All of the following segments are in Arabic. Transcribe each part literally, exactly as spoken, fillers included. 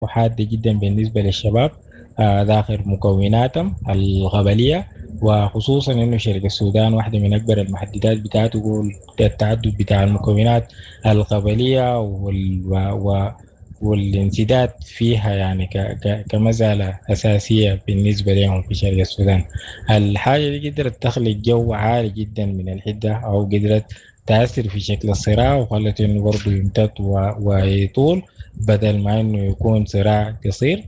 وحادة جدا بالنسبة للشباب آه، داخل مكوناتهم القبلية. وخصوصا إنه شرق السودان واحدة من أكبر المحددات بتاعته هو التعدد بتاع المكونات القبلية وال و والانسداد فيها، يعني ك ك كمسألة أساسية بالنسبة لهم في شرق السودان. الحاجة دي قدرت تخلق جو عالي جدا من الحدة، أو قدرت تأثر في شكل الصراع، وخلت إنه برضه يمتد و- ويطول بدل ما إنه يكون صراع قصير.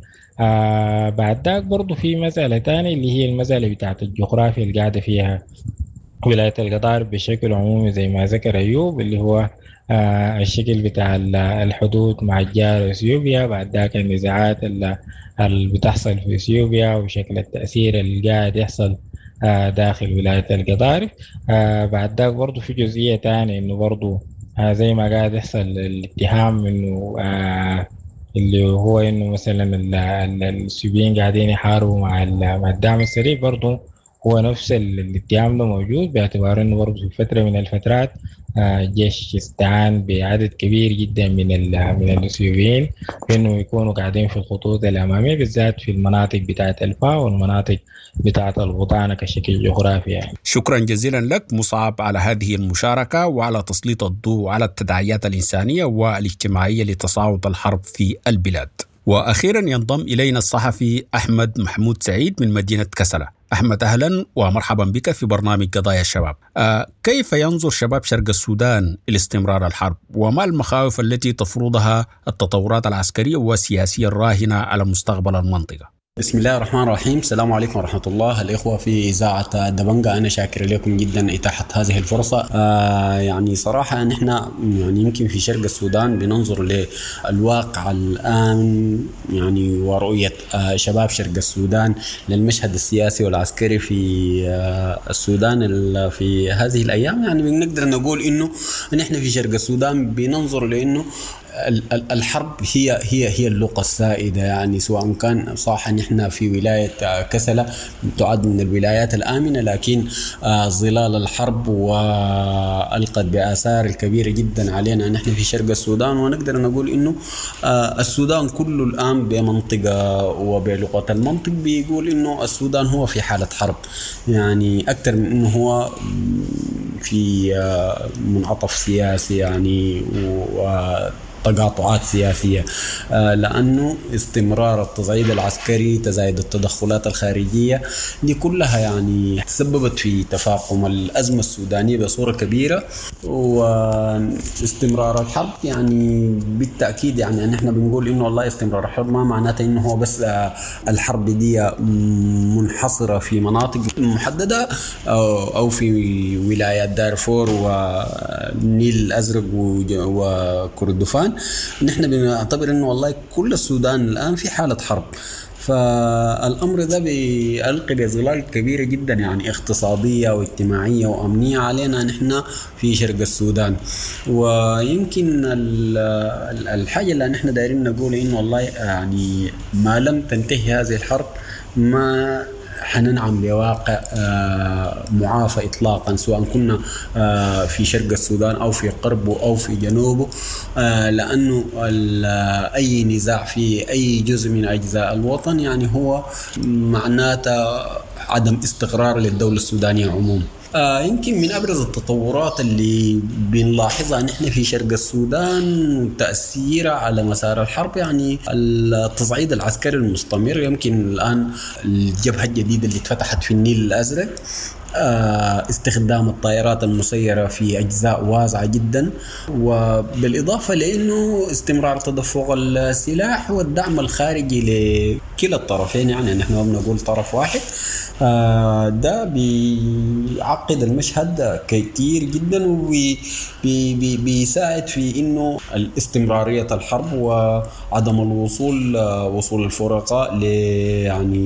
آه بعد ذاك برضه في مسألة تانية اللي هي المسألة بتاعت الجغرافيا اللي قاعدة فيها ولاية القطار بشكل عمومي، زي ما ذكر أيوب، اللي هو آه الشكل بتاع ال- الحدود مع الجار اثيوبيا، بعد ذاك النزاعات اللي اللي بتحصل في اثيوبيا، وشكل التأثير اللي قاعد يحصل آه داخل ولاية القطار. آه بعد ذاك برضه في جزئية تانية إنه برضه آه زي ما قاعد يحصل الاتهام إنه آه اللي هو إنه مثلا ال- ال- السوريين قاعدين يحاربوا مع ال- مع الدعم السريع، برضه هو نفس ال- الاتهام ده موجود، باعتبار انه برضه في فتره من الفترات آه، الجيش استعان بعدد كبير جدا من ال- من الاثيوبيين في انه يكونوا قاعدين في الخطوط الاماميه، بالذات في المناطق بتاعت الفا والمناطق بتاعت البطانه كشكل جغرافي يعني. شكرا جزيلا لك مصعب على هذه المشاركة وعلى تسليط الضوء على التداعيات الإنسانية والاجتماعية لتصاعد الحرب في البلاد. وأخيرا ينضم إلينا الصحفي أحمد محمود سعيد من مدينة كسلة. أحمد، أهلا ومرحبا بك في برنامج قضايا الشباب. آه كيف ينظر شباب شرق السودان لاستمرار الحرب، وما المخاوف التي تفرضها التطورات العسكرية والسياسية الراهنة على مستقبل المنطقة؟ بسم الله الرحمن الرحيم. السلام عليكم ورحمة الله. الإخوة في إذاعة دبنجة، أنا شاكر لكم جدا إتاحة هذه الفرصة. آه يعني صراحة نحن يعني يمكن في شرق السودان بننظر للواقع الآن يعني ورؤية آه شباب شرق السودان للمشهد السياسي والعسكري في آه السودان في هذه الأيام. يعني بنقدر نقول إنه نحن في شرق السودان بننظر لأنه الحرب هي هي هي اللغة السائدة، يعني سواء كان صح نحن في ولاية كسلة تعد من الولايات الآمنة، لكن ظلال الحرب وألقت بآثار الكبيرة جدا علينا نحن في شرق السودان. ونقدر نقول إنه السودان كله الآن بمنطقة وبلغة المنطق بيقول إنه السودان هو في حالة حرب، يعني أكثر من إنه هو في منعطف سياسي يعني و تقاطعات سياسية، لأنه استمرار التصعيد العسكري تزايد التدخلات الخارجية دي كلها يعني تسببت في تفاقم الأزمة السودانية بصورة كبيرة. واستمرار الحرب يعني بالتأكيد يعني نحن بنقول إنه والله استمرار الحرب ما معناته إنه هو بس الحرب دي منحصرة في مناطق محددة أو في ولايات دارفور والنيل الأزرق وكردفان. نحن بنعتبر انه والله كل السودان الان في حالة حرب، فالامر ده بيلقي بظلال كبيرة جدا يعني اقتصادية واجتماعية وامنية علينا نحن في شرق السودان. ويمكن الحاجة اللي نحن دايرين نقول انه والله يعني ما لم تنتهي هذه الحرب ما حننعم بواقع معافى إطلاقا، سواء كنا في شرق السودان أو في قربه أو في جنوبه، لأنه أي نزاع في أي جزء من أجزاء الوطن يعني هو معناته عدم استقرار للدولة السودانية عموما. آه يمكن من أبرز التطورات اللي بنلاحظها نحن في شرق السودان تأثيرها على مسار الحرب يعني التصعيد العسكري المستمر. يمكن الآن الجبهة الجديدة اللي اتفتحت في النيل الأزرق، استخدام الطائرات المسيرة في أجزاء واسعة جدا، وبالإضافة لأنه استمرار تدفق السلاح والدعم الخارجي لكلا الطرفين، يعني نحن ما بنقول طرف واحد. ده بيعقد المشهد كتير جدا وبيساعد في إنه الاستمرارية الحرب وعدم الوصول وصول الفرقاء ل يعني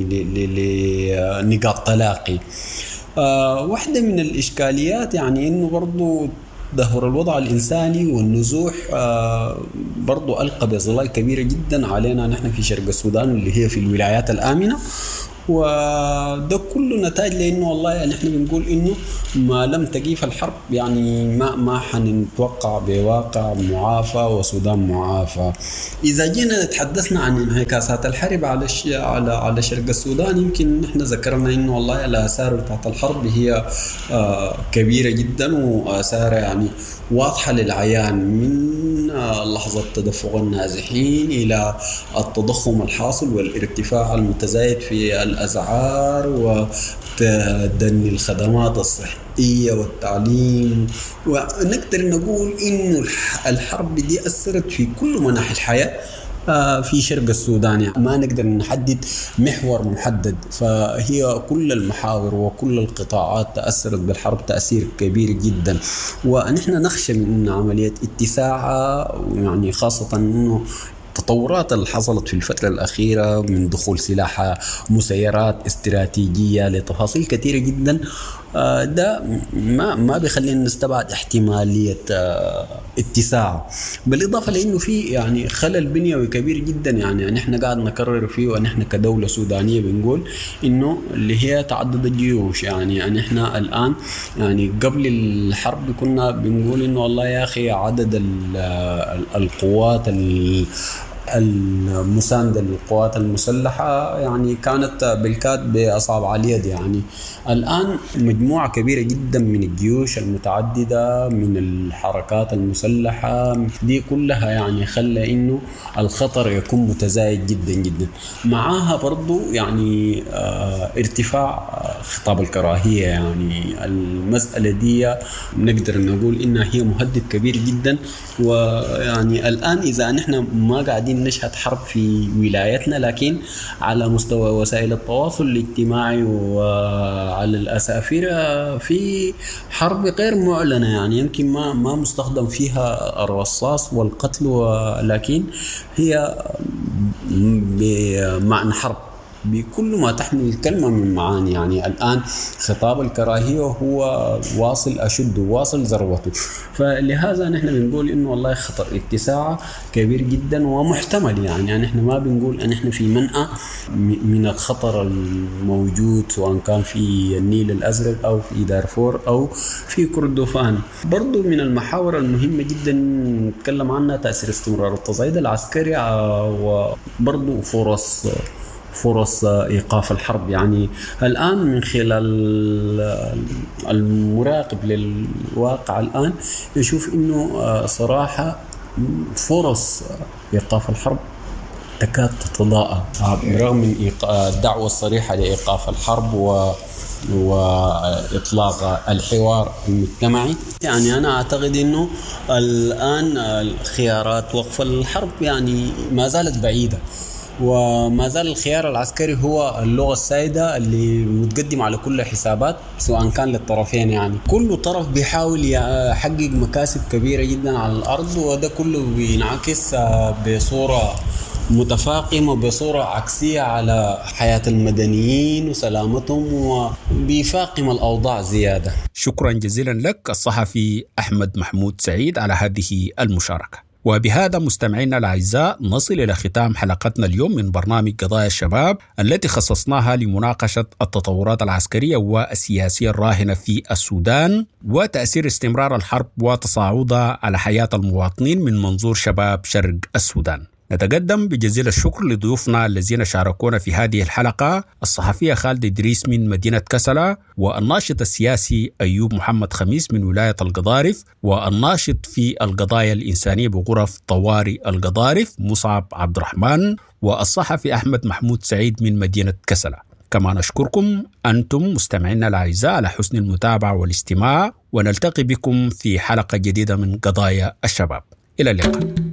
لنقاط تلاقي. آه واحدة من الإشكاليات يعني إنه برضو تدهور الوضع الإنساني والنزوح آه برضو ألقى بظلال كبيرة جدا علينا نحن في شرق السودان اللي هي في الولايات الآمنة. وده كله نتاج لأنه والله يعني إحنا بنقول إنه ما لم تقيف الحرب يعني ما ما حنتوقع بواقع معافى وسودان معافى. إذا جينا تحدثنا عن انعكاسات الحرب على الش... على على شرق السودان، يمكن نحن ذكرنا إنه والله الآثار بتاعت الحرب هي آه كبيرة جدا، وآثار يعني واضحة للعيان، من آه لحظة تدفق النازحين إلى التضخم الحاصل والارتفاع المتزايد في الأسعار وتدني الخدمات الصحية والتعليم. ونقدر نقول إنه الحرب دي أثرت في كل مناحي الحياة في شرق السودان، يعني ما نقدر نحدد محور محدد، فهي كل المحاور وكل القطاعات تأثرت بالحرب تأثير كبير جدا. ونحن نخشى من عملية اتساعها، يعني خاصة إنه التطورات اللي حصلت في الفترة الأخيرة من دخول سلاح مسيرات استراتيجية لتفاصيل كثيرة جدا، ده ما ما بيخلينا نستبعد احتمالية اتساع، بالإضافة لأنه في يعني خلل بنيوي كبير جدا. يعني نحن قاعد نكرر فيه، ونحن كدولة سودانية بنقول إنه اللي هي تعدد الجيوش. يعني نحن الآن يعني قبل الحرب كنا بنقول إنه والله يا أخي عدد القوات المساندة للقوات المسلحة يعني كانت بالكاد بأصابع اليد. يعني الآن مجموعة كبيرة جدا من الجيوش المتعددة من الحركات المسلحة دي كلها يعني خلى إنه الخطر يكون متزايد جدا جدا. معاها برضو يعني اه ارتفاع خطاب الكراهية. يعني المسألة دي نقدر نقول إنها هي مهدد كبير جدا. ويعني الآن إذا نحن ما قاعدين نشهد حرب في ولايتنا، لكن على مستوى وسائل التواصل الاجتماعي وعلى الأسافر في حرب غير معلنة، يعني يمكن ما ما مستخدم فيها الرصاص والقتل، ولكن هي بمعنى حرب بكل ما تحمل الكلمة من معاني. يعني الآن خطاب الكراهية هو واصل أشد واصل ذروته، فلهذا نحن بنقول إنه والله خطر اتساع كبير جدا ومحتمل. يعني نحن ما بنقول أن نحن في منأى من الخطر الموجود، سواء كان في النيل الأزرق أو في دارفور أو في كردفان. برضو من المحاور المهمة جدا نتكلم عنها تأثير استمرار التصعيد العسكري، وبرضو فرص فرص إيقاف الحرب. يعني الآن من خلال المراقب للواقع الآن يشوف إنه صراحة فرص إيقاف الحرب تكاد تتضاءل، برغم من الدعوة الصريحة لإيقاف الحرب و وإطلاق الحوار المجتمعي. يعني أنا أعتقد أنه الآن الخيارات وقف الحرب يعني ما زالت بعيدة، وما زال الخيار العسكري هو اللغة السائدة اللي متقدم على كل حسابات سواء كان للطرفين. يعني كل طرف بيحاول يحقق مكاسب كبيرة جدا على الأرض، وده كله بينعكس بصورة متفاقمة بصورة عكسية على حياة المدنيين وسلامتهم، وبيفاقم الأوضاع زيادة. شكرا جزيلا لك الصحفي أحمد محمود سعيد على هذه المشاركة. وبهذا مستمعينا الأعزاء نصل إلى ختام حلقتنا اليوم من برنامج قضايا الشباب التي خصصناها لمناقشة التطورات العسكرية والسياسية الراهنة في السودان وتأثير استمرار الحرب وتصاعدها على حياة المواطنين من منظور شباب شرق السودان. نتقدم بجزيل الشكر لضيوفنا الذين شاركونا في هذه الحلقة: الصحفية خالد إدريس من مدينة كسلا، والناشط السياسي أيوب محمد خميس من ولاية القضارف، والناشط في القضايا الإنسانية بغرف طوارئ القضارف مصعب عبد الرحمن، والصحفي أحمد محمود سعيد من مدينة كسلا. كما نشكركم أنتم مستمعينا الأعزاء على حسن المتابعة والاستماع، ونلتقي بكم في حلقة جديدة من قضايا الشباب. إلى اللقاء.